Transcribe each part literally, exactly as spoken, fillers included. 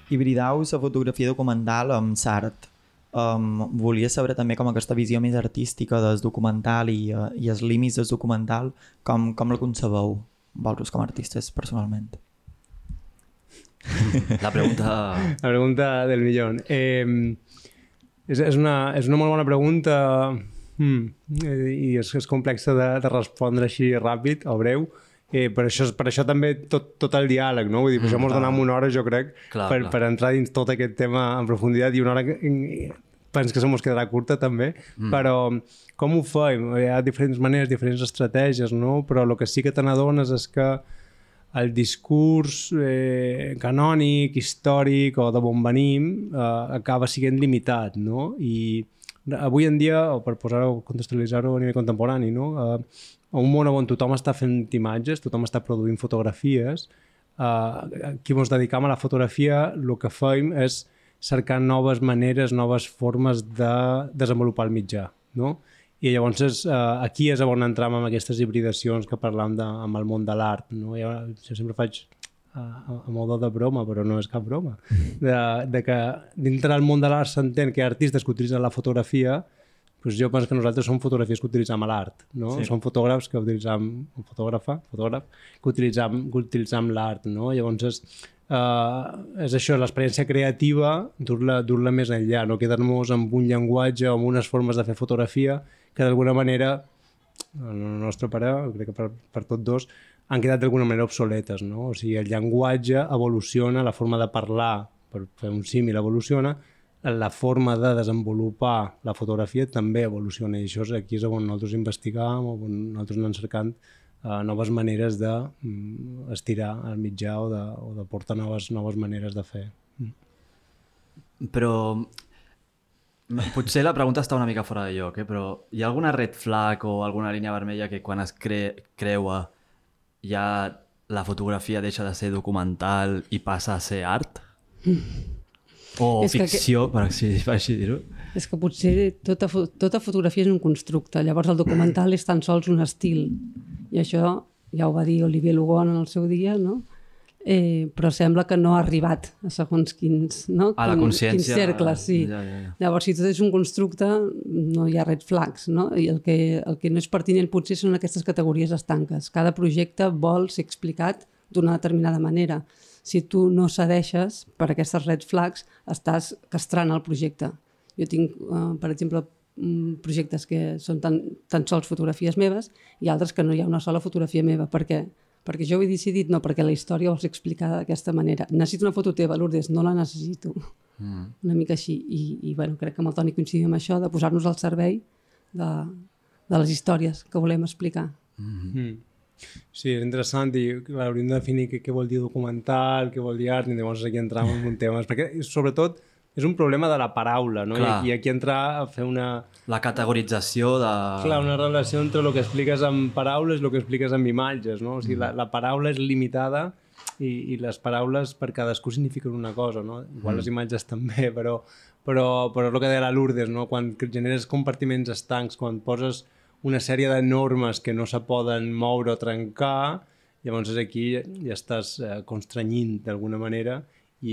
hibridau la fotografia documental amb l'art. Um, volia saber també com aquesta visió més artística del documental i, uh, i els límits del documental, com, com la concebeu vosaltres com a artistes personalment? La pregunta... La pregunta del millón. Eh, és, és, una, és una molt bona pregunta mm, i és, és complexa de, de respondre així ràpid o breu. Eh, per, això, per això també tot, tot el diàleg, no? Vull dir, per això Mm, ens clar. donem una hora, jo crec, Clar, per, clar. per entrar dins tot aquest tema en profunditat i una hora que penso que se mos quedarà curta també, Mm. però com ho fem? Hi ha diferents maneres, diferents estratègies, no? Però el que sí que te n'adones és que el discurs eh, canònic, històric o de on venim eh, acaba sent limitat, no? I avui en dia, o per posar-ho, contextualitzar-ho a nivell contemporani, no? Eh, a un món on tothom està fent imatges, tothom està produint fotografies, eh, qui ens dedicam a la fotografia, el que fem és cercar noves maneres, noves formes de desenvolupar el mitjà, no? I llavors és, eh, aquí és on entram amb aquestes hibridacions que parlam de, amb el món de l'art, no? Jo, jo sempre faig a, a modo de broma, però no és cap broma, de, de que dintre del món de l'art s'entén que hi ha artistes que utilitzen la fotografia. Doncs jo penso que nosaltres som fotografies que utilitzem a l'art, no? Sí. Som fotògrafs que utilitzem, un fotògrafa, fotògraf, que utilitzem, que utilitzem l'art, no? Llavors és, uh, és això, l'experiència creativa, dur-la dur-la més enllà, no quedar-nos amb un llenguatge o amb unes formes de fer fotografia que d'alguna manera, en el nostre pare, crec que per, per tots dos, han quedat d'alguna manera obsoletes, no? O sigui, el llenguatge evoluciona, la forma de parlar, per fer un símil, evoluciona, la forma de desenvolupar la fotografia també evoluciona, i això és aquí és on nosaltres investigam, on nosaltres anem cercant uh, noves maneres d'estirar mm, el mitjà o de, o de portar noves, noves maneres de fer. Mm. Però potser la pregunta està una mica fora de lloc, eh? Però hi ha alguna red flag o alguna línia vermella que quan es cre creua ja la fotografia deixa de ser documental i passa a ser art? Mm. O és ficció, que, per així, per així dir-ho. És que potser tota, tota fotografia és un constructe, llavors el documental és tan sols un estil, i això ja ho va dir Olivier Lugon en el seu dia, no? Eh, però sembla que no ha arribat a segons quins, no? A la consciència. Quins cercles, sí. Ja, ja, ja. Llavors, si tot és un constructe, no hi ha red flags, no? I el que, el que no és pertinent potser són aquestes categories estanques. Cada projecte vol ser explicat d'una determinada manera. Si tu no cedeixes per aquestes red flags, estàs castrant el projecte. Jo tinc, uh, per exemple, projectes que són tan, tan sols fotografies meves i altres que no hi ha una sola fotografia meva. Per què? Perquè jo ho he decidit, no, perquè la història vols explicar d'aquesta manera. Necessito una foto teva, Lourdes, no la necessito. Mm. Una mica així. I, i bueno, crec que amb el Toni coincidim amb això, de posar-nos al servei de, de les històries que volem explicar. Mm-hmm. Mm. Sí, és interessant i clar, hauríem de definir què, què vol dir documental, què vol dir art, i llavors aquí entram en un tema, perquè sobretot és un problema de la paraula, no? I aquí, aquí entrar a fer una... La categorització de... Clar, una relació entre el que expliques amb paraules i el que expliques amb imatges, no? O sigui, mm. la, la paraula és limitada i, i les paraules per cadascú signifiquen una cosa, no? Igual mm. les imatges també, però, però, però és el que deia la Lourdes, no? Quan generes compartiments estancs, quan poses una sèrie de normes que no se poden moure o trencar, llavors aquí ja estàs eh, constrenyint d'alguna manera i,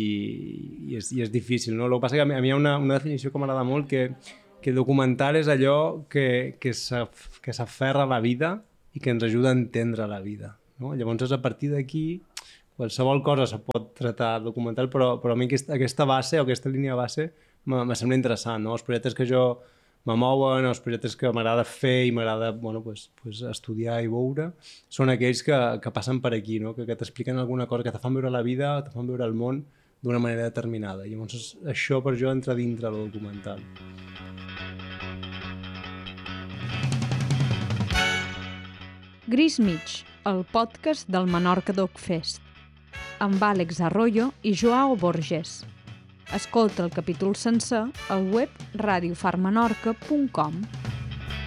i, és, i és difícil, no? El que passa que a mi, a mi hi ha una, una definició que m'agrada molt, que, que documental és allò que, que s'aferra a la vida i que ens ajuda a entendre la vida, no? Llavors és a partir d'aquí qualsevol cosa se pot tratar documental, però, però a mi aquesta, aquesta base o aquesta línia base me sembla interessant, no? Els projectes que jo me mouen, els projectes que m'agrada fer i m'agrada bueno, pues, pues estudiar i veure, són aquells que, que passen per aquí, no? que, que t'expliquen alguna cosa, que te fan veure la vida, te fan veure el món d'una manera determinada. I llavors això per jo entra dintre del documental. Gris Mig, el podcast del Menorca Doc Fest, amb Àlex Arroyo i Joao Borges. Escolta el capítol sencer al web radio far menorca punt com.